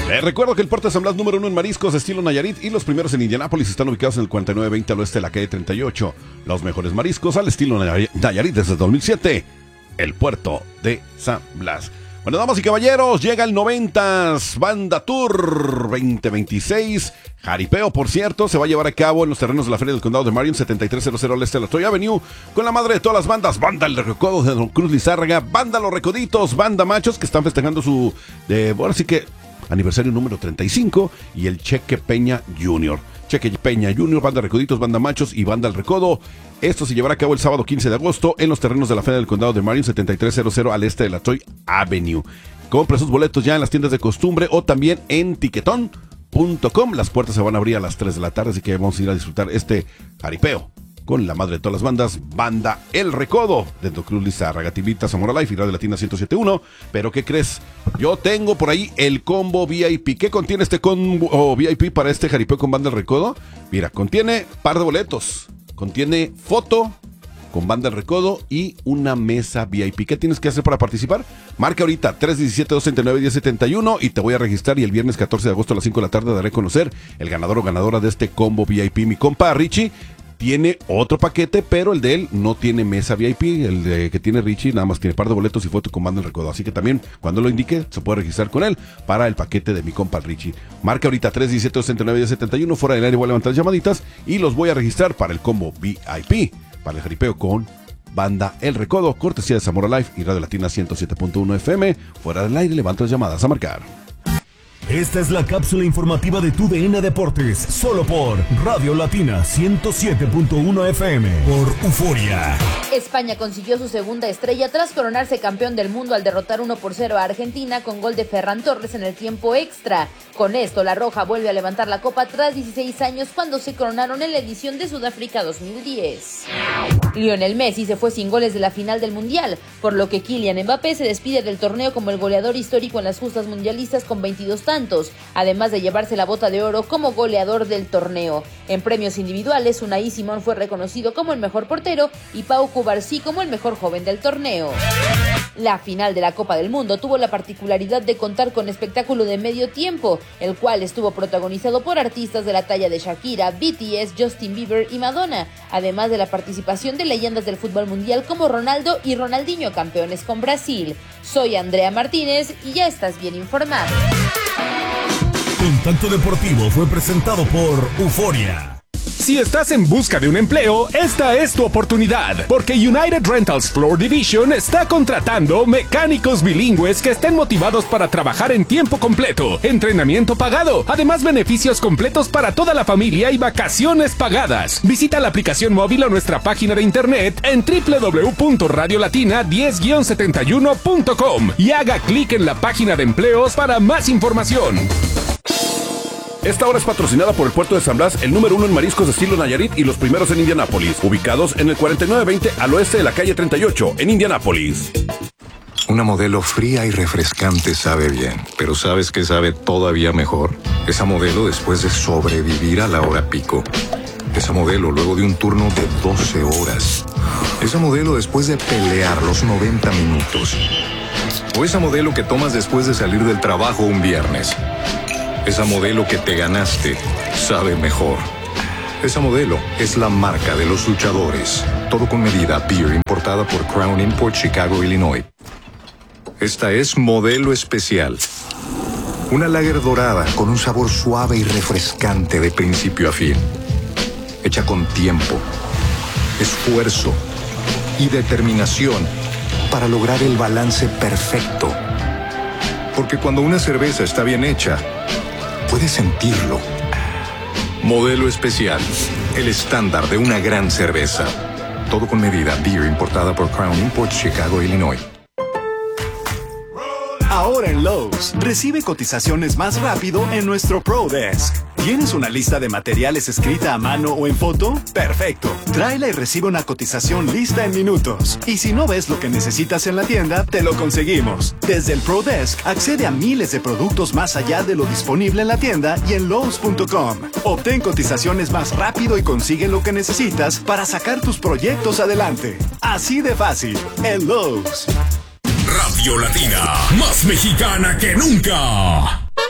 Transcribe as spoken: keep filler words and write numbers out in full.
Les recuerdo que el Puerto de San Blas número uno en mariscos estilo Nayarit y los primeros en Indianápolis están ubicados en el cuarenta y nueve veinte al oeste de la calle treinta y ocho. Los mejores mariscos al estilo Nayarit desde el dos mil siete. El Puerto de San Blas. Bueno, damas y caballeros, llega el noventas Banda Tour veinte veintiséis. Jaripeo, por cierto, se va a llevar a cabo en los terrenos de la Feria del Condado de Marion, setenta y tres cero cero al este de la Troy Avenue, con la madre de todas las bandas, Banda El Recodo de Don Cruz Lizárraga, Banda Los Recoditos, Banda Machos, que están festejando su, eh, bueno, así que, aniversario número treinta y cinco, y el Cheque Peña Junior. Cheque Peña Junior, Banda Recoditos, Banda Machos y Banda El Recodo. Esto se llevará a cabo el sábado quince de agosto en los terrenos de la Feria del Condado de Marion, setenta y tres cero cero al este de la Troy Avenue. Compre sus boletos ya en las tiendas de costumbre o también en tiquetón punto com. Las puertas se van a abrir a las tres de la tarde, así que vamos a ir a disfrutar este jaripeo con la madre de todas las bandas, Banda El Recodo, de Don Cruz Lizárraga, Tibita, Zamora Life y Radio Latina ciento siete punto uno. Pero ¿qué crees? Yo tengo por ahí el combo V I P. ¿Qué contiene este combo oh, V I P para este jaripeo con Banda El Recodo? Mira, contiene par de boletos, contiene foto con Banda El Recodo y una mesa V I P. ¿Qué tienes que hacer para participar? Marca ahorita tres uno siete, dos tres nueve, uno cero siete uno y te voy a registrar, y el viernes catorce de agosto a las cinco de la tarde daré a conocer el ganador o ganadora de este combo V I P. Mi compa Richie tiene otro paquete, pero el de él no tiene mesa V I P. El de que tiene Richie nada más tiene par de boletos y foto con Banda El Recodo. Así que también, cuando lo indique, se puede registrar con él para el paquete de mi compa Richie. Marca ahorita tres uno siete, dos tres nueve, uno cero siete uno. Fuera del aire voy a levantar llamaditas y los voy a registrar para el combo V I P, para el jaripeo con Banda El Recodo, cortesía de Zamora Life y Radio Latina ciento siete punto uno F M. Fuera del aire, levanto las llamadas a marcar. Esta es la cápsula informativa de tu D N Deportes, solo por Radio Latina ciento siete punto uno F M, por Euforia. España consiguió su segunda estrella tras coronarse campeón del mundo al derrotar uno por cero a Argentina con gol de Ferran Torres en el tiempo extra. Con esto, la Roja vuelve a levantar la copa tras dieciséis años cuando se coronaron en la edición de Sudáfrica dos mil diez. Lionel Messi se fue sin goles de la final del Mundial, por lo que Kylian Mbappé se despide del torneo como el goleador histórico en las justas mundialistas con veintidós tantos, además de llevarse la bota de oro como goleador del torneo. En premios individuales, Unai Simón fue reconocido como el mejor portero y Pau Cubarsí como el mejor joven del torneo. La final de la Copa del Mundo tuvo la particularidad de contar con espectáculo de medio tiempo, el cual estuvo protagonizado por artistas de la talla de Shakira, B T S, Justin Bieber y Madonna, además de la participación de leyendas del fútbol mundial como Ronaldo y Ronaldinho, campeones con Brasil. Soy Andrea Martínez y ya estás bien informado. Contacto Deportivo fue presentado por Euforia. Si estás en busca de un empleo, esta es tu oportunidad, porque United Rentals Floor Division está contratando mecánicos bilingües que estén motivados para trabajar en tiempo completo, entrenamiento pagado, además beneficios completos para toda la familia y vacaciones pagadas. Visita la aplicación móvil o nuestra página de internet en doble u doble u doble u punto radio latina diez guion setenta y uno punto com y haga clic en la página de empleos para más información. Esta hora es patrocinada por el Puerto de San Blas, el número uno en mariscos de estilo Nayarit y los primeros en Indianápolis, ubicados en el cuarenta y nueve veinte al oeste de la calle treinta y ocho, en Indianápolis. Una Modelo fría y refrescante sabe bien, pero ¿sabes qué sabe todavía mejor? Esa Modelo después de sobrevivir a la hora pico. Esa Modelo luego de un turno de doce horas. Esa Modelo después de pelear los noventa minutos. O esa Modelo que tomas después de salir del trabajo un viernes. Esa Modelo que te ganaste sabe mejor. Esa Modelo es la marca de los luchadores. Todo con medida. Beer importada por Crown Import, Chicago, Illinois. Esta es Modelo Especial. Una lager dorada con un sabor suave y refrescante de principio a fin. Hecha con tiempo, esfuerzo y determinación para lograr el balance perfecto. Porque cuando una cerveza está bien hecha, puedes sentirlo. Modelo Especial, el estándar de una gran cerveza. Todo con medida. Beer importada por Crown Import, Chicago, Illinois. Ahora en Lowe's, recibe cotizaciones más rápido en nuestro Pro Desk. ¿Tienes una lista de materiales escrita a mano o en foto? Perfecto. Tráela y recibe una cotización lista en minutos. Y si no ves lo que necesitas en la tienda, te lo conseguimos. Desde el Pro Desk, accede a miles de productos más allá de lo disponible en la tienda y en Lowe's punto com. Obtén cotizaciones más rápido y consigue lo que necesitas para sacar tus proyectos adelante. Así de fácil, en Lowe's. Radio Latina, más mexicana que nunca.